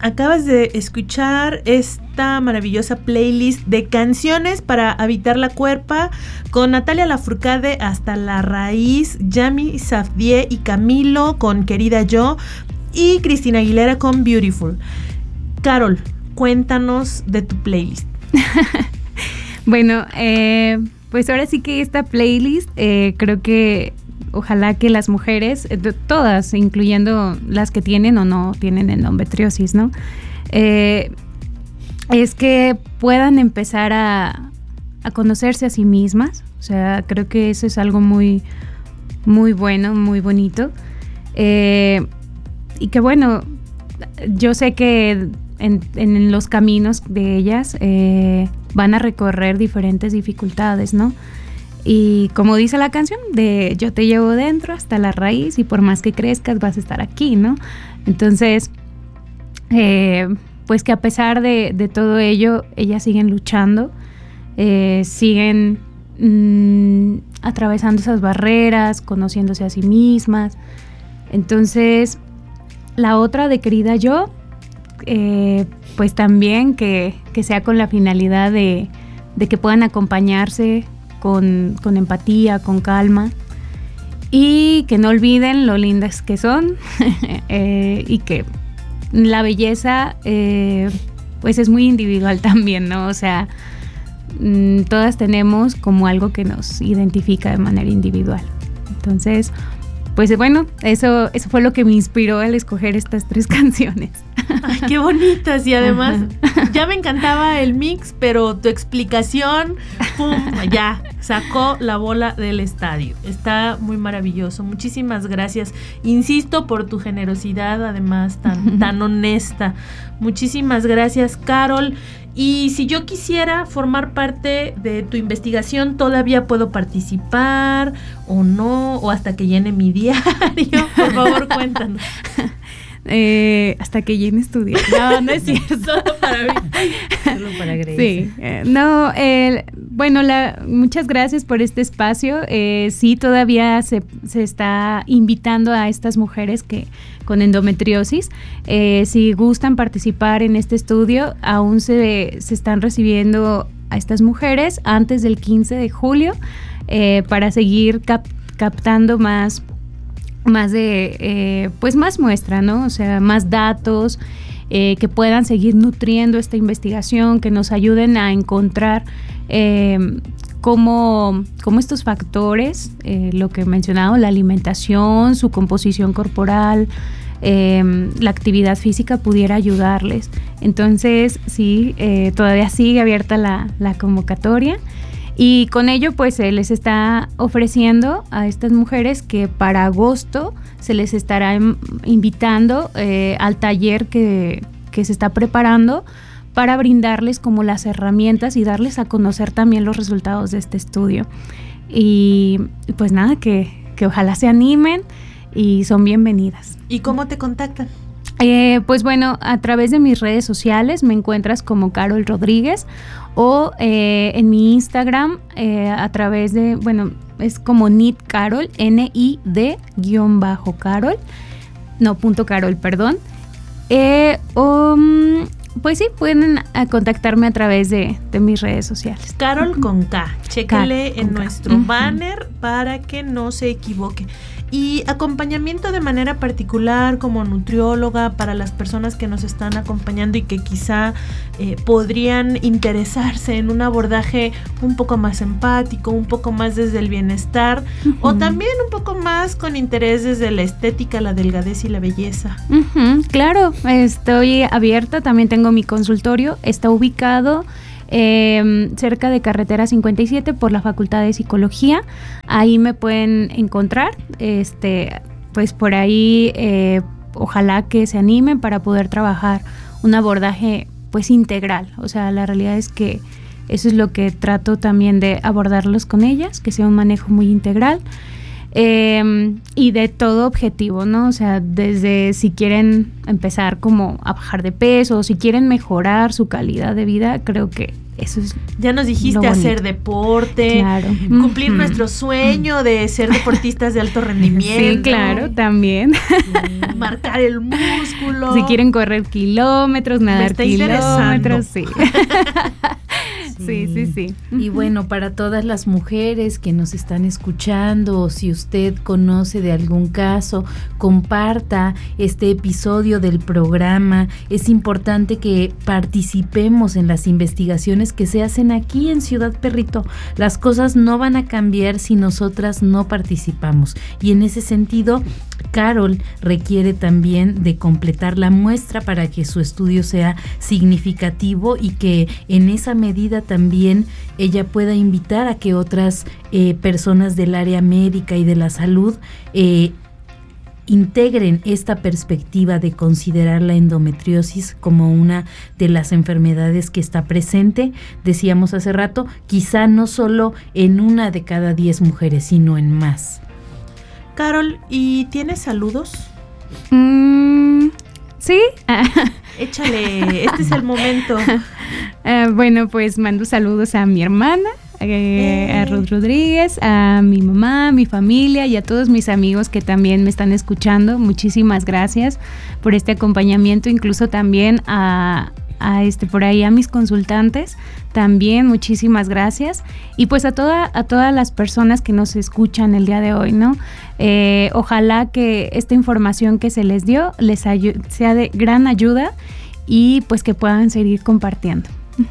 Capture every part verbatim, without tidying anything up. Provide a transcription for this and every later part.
Acabas de escuchar esta maravillosa playlist de canciones para habitar la cuerpa con Natalia Lafourcade, Hasta la Raíz, Yami Safdie y Camilo con Querida Yo y Cristina Aguilera con Beautiful. Carol, cuéntanos de tu playlist. Bueno, eh, pues ahora sí que esta playlist eh, creo que ojalá que las mujeres, todas, incluyendo las que tienen o no tienen endometriosis, ¿no? Eh, es que puedan empezar a, a conocerse a sí mismas. O sea, creo que eso es algo muy, muy bueno, muy bonito. Eh, y que bueno, yo sé que en, en los caminos de ellas eh, van a recorrer diferentes dificultades, ¿no? Y como dice la canción, de yo te llevo dentro hasta la raíz y por más que crezcas vas a estar aquí, ¿no? Entonces, eh, pues que a pesar de, de todo ello, ellas siguen luchando, eh, siguen mmm, atravesando esas barreras, conociéndose a sí mismas. Entonces, la otra de Querida Yo, eh, pues también que, que sea con la finalidad de, de que puedan acompañarse Con, con empatía, con calma y que no olviden lo lindas que son eh, y que la belleza eh, pues es muy individual también, ¿no? O sea, mmm, todas tenemos como algo que nos identifica de manera individual. Entonces, pues bueno, eso, eso fue lo que me inspiró al escoger estas tres canciones. Ay, qué bonitas, y además Ajá. ya me encantaba el mix, pero tu explicación, pum, ya, sacó la bola del estadio. Está muy maravilloso, muchísimas gracias, insisto, por tu generosidad, además tan, tan honesta. Muchísimas gracias, Carol. Y si yo quisiera formar parte de tu investigación, ¿todavía puedo participar o no? O hasta que llene mi diario. Por favor, cuéntanos. Eh, hasta que llenes tu diario. No, no es cierto. Solo para mí. Solo para Grace. Sí. Eh, no, eh, bueno, la, muchas gracias por este espacio. Eh, sí, todavía se, se está invitando a estas mujeres que con endometriosis. Eh, si gustan participar en este estudio, aún se, se están recibiendo a estas mujeres antes del quince de julio eh, para seguir cap, captando más más de, eh, pues más muestra, ¿no? O sea, más datos eh, que puedan seguir nutriendo esta investigación, que nos ayuden a encontrar eh, cómo, cómo estos factores, eh, lo que he mencionado, la alimentación, su composición corporal, eh, la actividad física pudiera ayudarles. Entonces, sí, eh, todavía sigue abierta la, la convocatoria. Y con ello pues se les está ofreciendo a estas mujeres que para agosto se les estará invitando eh, al taller que, que se está preparando para brindarles como las herramientas y darles a conocer también los resultados de este estudio. Y pues nada, que, que ojalá se animen y son bienvenidas. ¿Y cómo te contactan? Eh, pues bueno, a través de mis redes sociales me encuentras como Carol Rodríguez o eh, en mi Instagram eh, a través de, bueno, es como Nid Carol, N I D guión bajo Carol, no, punto Carol, perdón. Eh, um, pues sí, pueden a contactarme a través de, de mis redes sociales. Carol con K, chéquenle en K. nuestro Uh-huh. banner para que no se equivoque. Y acompañamiento de manera particular como nutrióloga para las personas que nos están acompañando y que quizá eh, podrían interesarse en un abordaje un poco más empático, un poco más desde el bienestar, uh-huh. o también un poco más con interés desde la estética, la delgadez y la belleza. Uh-huh, claro, estoy abierta, también tengo mi consultorio, está ubicado Eh, cerca de Carretera cincuenta y siete por la Facultad de Psicología. Ahí me pueden encontrar, este, pues por ahí eh, ojalá que se animen para poder trabajar un abordaje pues integral. O sea, la realidad es que eso es lo que trato también de abordarlos con ellas, que sea un manejo muy integral. Eh, y de todo objetivo, ¿no? O sea, desde si quieren empezar como a bajar de peso o si quieren mejorar su calidad de vida, creo que Eso es ya nos dijiste hacer deporte, claro. cumplir uh-huh. nuestro sueño de ser deportistas de alto rendimiento. Sí, claro, también. Sí. Marcar el músculo. Si quieren correr kilómetros, nadar kilómetros, sí. Sí, sí, sí. Y bueno, para todas las mujeres que nos están escuchando, si usted conoce de algún caso, comparta este episodio del programa. Es importante que participemos en las investigaciones que se hacen aquí en Ciudad Perrito. Las cosas no van a cambiar si nosotras no participamos. Y en ese sentido, Carol requiere también de completar la muestra para que su estudio sea significativo y que en esa medida también ella pueda invitar a que otras eh, personas del área médica y de la salud eh, integren esta perspectiva de considerar la endometriosis como una de las enfermedades que está presente, decíamos hace rato, quizá no solo en una de cada diez mujeres, sino en más. Carol, ¿y tienes saludos? Mm, sí. Échale, este es el momento. Uh, bueno, pues mando saludos a mi hermana, eh, eh. a Ruth Rodríguez, a mi mamá, a mi familia y a todos mis amigos que también me están escuchando. Muchísimas gracias por este acompañamiento, incluso también a... a este por ahí a mis consultantes también, muchísimas gracias, y pues a toda a todas las personas que nos escuchan el día de hoy, ¿no? Eh, ojalá que esta información que se les dio les ayu- sea de gran ayuda y pues que puedan seguir compartiendo.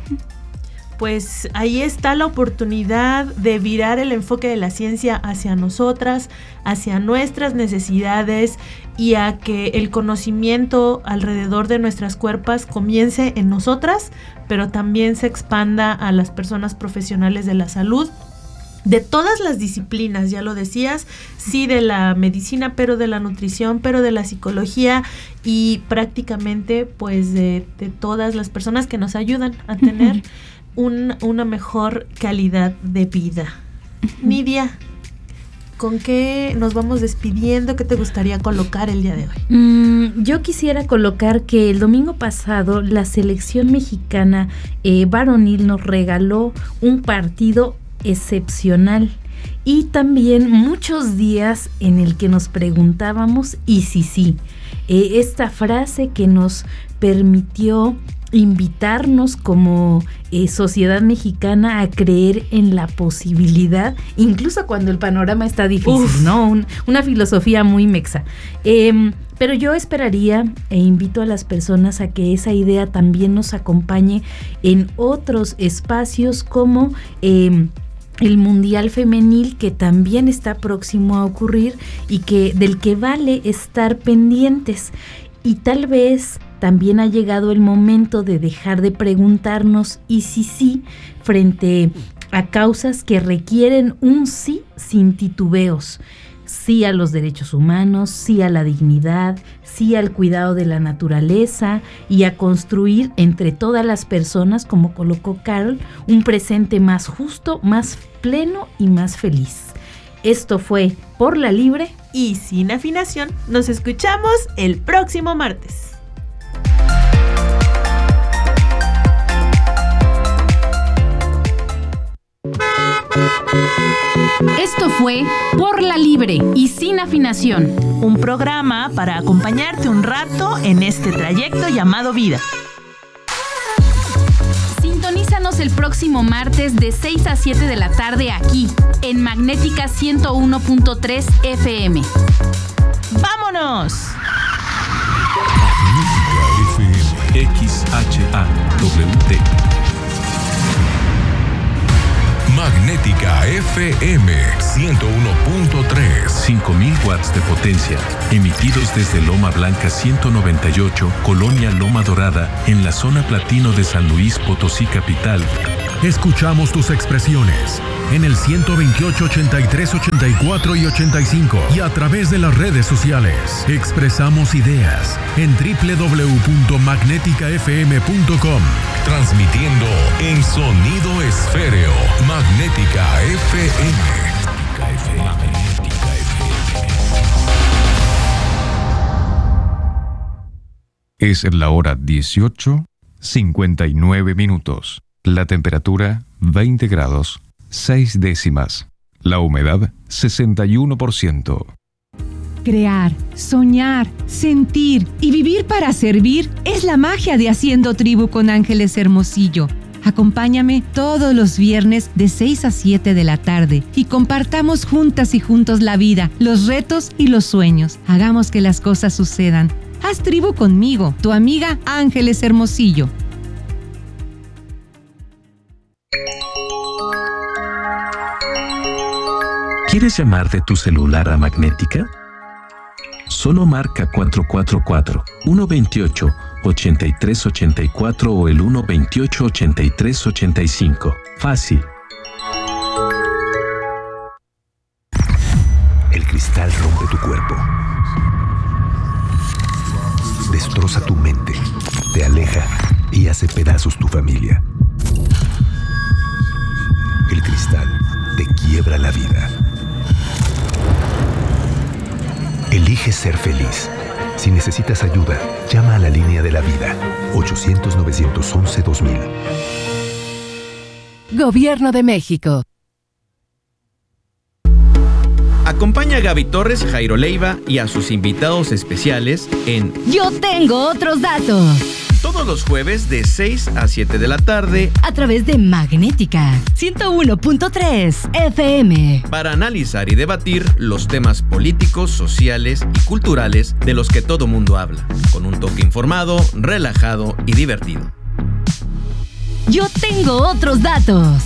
Pues ahí está la oportunidad de virar el enfoque de la ciencia hacia nosotras, hacia nuestras necesidades y a que el conocimiento alrededor de nuestras cuerpos comience en nosotras, pero también se expanda a las personas profesionales de la salud, de todas las disciplinas, ya lo decías, sí de la medicina, pero de la nutrición, pero de la psicología y prácticamente pues de, de todas las personas que nos ayudan a tener Un, una mejor calidad de vida. Nidia, ¿con qué nos vamos despidiendo? ¿Qué te gustaría colocar el día de hoy? Mm, yo quisiera colocar que el domingo pasado la selección mexicana eh, varonil nos regaló un partido excepcional y también muchos días en el que nos preguntábamos y si sí, eh, esta frase que nos permitió invitarnos como eh, sociedad mexicana a creer en la posibilidad, incluso cuando el panorama está difícil, Uf. ¿no? Un, una filosofía muy mexa. Eh, pero yo esperaría e invito a las personas a que esa idea también nos acompañe en otros espacios como eh, el Mundial Femenil, que también está próximo a ocurrir y que del que vale estar pendientes. Y tal vez también ha llegado el momento de dejar de preguntarnos y si sí frente a causas que requieren un sí sin titubeos. Sí a los derechos humanos, sí a la dignidad, sí al cuidado de la naturaleza y a construir entre todas las personas, como colocó Carol, un presente más justo, más pleno y más feliz. Esto fue Por la Libre y Sin Afinación. Nos escuchamos el próximo martes. Esto fue Por la Libre y Sin Afinación, un programa para acompañarte un rato en este trayecto llamado vida. Sintonízanos el próximo martes de seis a siete de la tarde aquí, en Magnética ciento uno punto tres F M. ¡Vámonos! Magnética F M, X H A W T. Magnética F M ciento uno punto tres. cinco mil watts de potencia. Emitidos desde Loma Blanca ciento noventa y ocho, Colonia Loma Dorada, en la zona platino de San Luis Potosí capital. Escuchamos tus expresiones en el ciento veintiocho, ochenta y tres, ochenta y cuatro y ochenta y cinco y a través de las redes sociales. Expresamos ideas en doble u doble u doble u punto magnética f m punto com. Transmitiendo en sonido esféreo. Magnética F M. Magnética F M. Magnética F M. Es la hora dieciocho, cincuenta y nueve minutos. La temperatura, veinte grados, seis décimas. La humedad, sesenta y uno por ciento. Crear, soñar, sentir y vivir para servir es la magia de Haciendo Tribu con Ángeles Hermosillo. Acompáñame todos los viernes de seis a siete de la tarde y compartamos juntas y juntos la vida, los retos y los sueños. Hagamos que las cosas sucedan. Haz tribu conmigo, tu amiga Ángeles Hermosillo. ¿Quieres llamar de tu celular a Magnética? Solo marca cuatro cuatro cuatro, uno dos ocho, ocho tres ocho cuatro o el uno dos ocho, ocho tres ocho cinco. Fácil. El cristal rompe tu cuerpo. Destroza tu mente, te aleja y hace pedazos tu familia. El cristal te quiebra la vida. Elige ser feliz. Si necesitas ayuda, llama a la línea de la vida. ochocientos, novecientos once, dos mil. Gobierno de México. Acompaña a Gaby Torres, Jairo Leiva y a sus invitados especiales en Yo Tengo Otros Datos. Todos los jueves de seis a siete de la tarde a través de Magnética ciento uno punto tres F M. Para analizar y debatir los temas políticos, sociales y culturales de los que todo mundo habla, con un toque informado, relajado y divertido. Yo Tengo Otros Datos.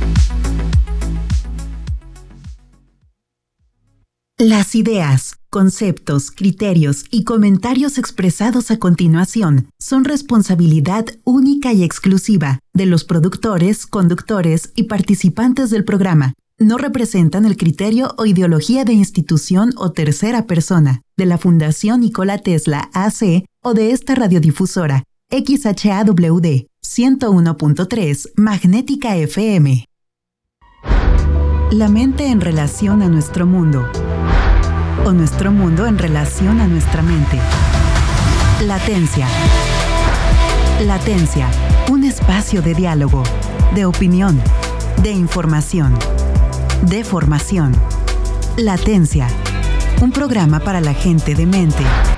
Las ideas, conceptos, criterios y comentarios expresados a continuación son responsabilidad única y exclusiva de los productores, conductores y participantes del programa. No representan el criterio o ideología de institución o tercera persona, de la Fundación Nikola Tesla A C o de esta radiodifusora, X H A W D ciento uno punto tres Magnética F M. La mente en relación a nuestro mundo. O nuestro mundo en relación a nuestra mente. Latencia. Latencia, un espacio de diálogo, de opinión, de información, de formación. Latencia, un programa para la gente de mente